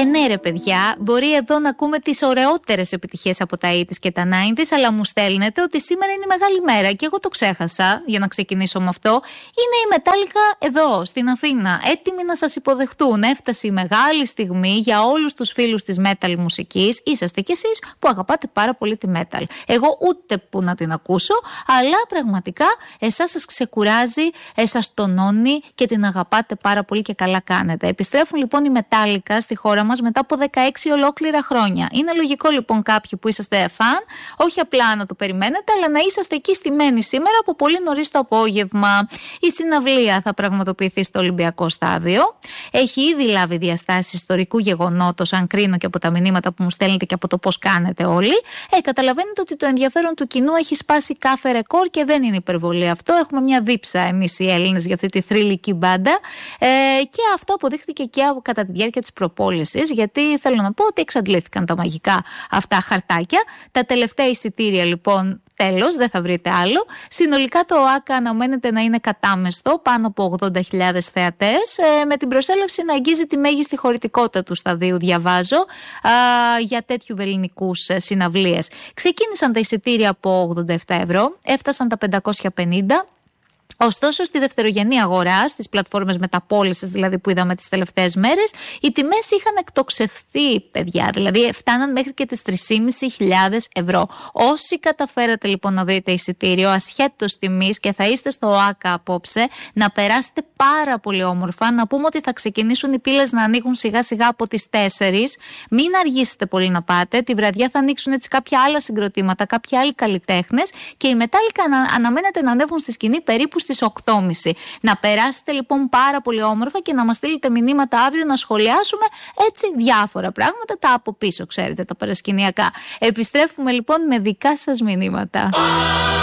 Ναι, ρε παιδιά, μπορεί εδώ να ακούμε τις ωραιότερες επιτυχίες από τα 80's και τα 90's, αλλά μου στέλνετε ότι σήμερα είναι η μεγάλη μέρα και εγώ το ξέχασα. Για να ξεκινήσω με αυτό, είναι η Metallica εδώ στην Αθήνα, έτοιμοι να σας υποδεχτούν. Έφτασε η μεγάλη στιγμή για όλους τους φίλους της metal μουσικής. Είσαστε κι εσείς που αγαπάτε πάρα πολύ τη metal. Εγώ ούτε που να την ακούσω, αλλά πραγματικά εσάς σας ξεκουράζει, σας τονώνει και την αγαπάτε πάρα πολύ και καλά κάνετε. Επιστρέφουν λοιπόν οι Metallica στη χώρα μας μετά από 16 ολόκληρα χρόνια. Είναι λογικό λοιπόν κάποιοι που είσαστε φαν, όχι απλά να το περιμένετε, αλλά να είσαστε εκεί στημένοι σήμερα από πολύ νωρίς το απόγευμα. Η συναυλία θα πραγματοποιηθεί στο Ολυμπιακό Στάδιο. Έχει ήδη λάβει διαστάσεις ιστορικού γεγονότος, αν κρίνω και από τα μηνύματα που μου στέλνετε και από το πώς κάνετε όλοι. Καταλαβαίνετε ότι το ενδιαφέρον του κοινού έχει σπάσει κάθε ρεκόρ και δεν είναι υπερβολή αυτό. Έχουμε μια δίψα εμείς οι Έλληνες για αυτή τη θρυλική μπάντα. Και αυτό αποδείχθηκε και κατά τη διάρκεια της προπόλησης, γιατί θέλω να πω ότι εξαντλήθηκαν τα μαγικά αυτά χαρτάκια. Τα τελευταία εισιτήρια λοιπόν, τέλος, δεν θα βρείτε άλλο. Συνολικά το ΟΑΚΑ αναμένεται να είναι κατάμεστο, πάνω από 80.000 θεατές, με την προσέλευση να αγγίζει τη μέγιστη χωρητικότητα του σταδίου, διαβάζω, για τέτοιου ελληνικούς συναυλίες. Ξεκίνησαν τα εισιτήρια από 87 ευρώ, έφτασαν τα 550. Ωστόσο, στη δευτερογενή αγορά, στις πλατφόρμες μεταπώλησης δηλαδή που είδαμε τις τελευταίες μέρες, οι τιμές είχαν εκτοξευθεί, παιδιά. Δηλαδή, φτάναν μέχρι και τις 3.500 ευρώ. Όσοι καταφέρατε λοιπόν να βρείτε εισιτήριο ασχέτως τιμής και θα είστε στο ΟΑΚΑ απόψε, να περάσετε πάρα πολύ όμορφα. Να πούμε ότι θα ξεκινήσουν οι πύλες να ανοίγουν σιγά σιγά από τις 4. Μην αργήσετε πολύ να πάτε. Τη βραδιά θα ανοίξουν έτσι κάποια άλλα συγκροτήματα, κάποιοι άλλοι καλλιτέχνες και οι Metallica αναμένεται να ανέβουν στη σκηνή περίπου στις 8.30. Να περάσετε λοιπόν πάρα πολύ όμορφα και να μας στείλετε μηνύματα αύριο να σχολιάσουμε έτσι διάφορα πράγματα, τα από πίσω, ξέρετε, τα παρασκηνιακά. Επιστρέφουμε λοιπόν με δικά σας μηνύματα.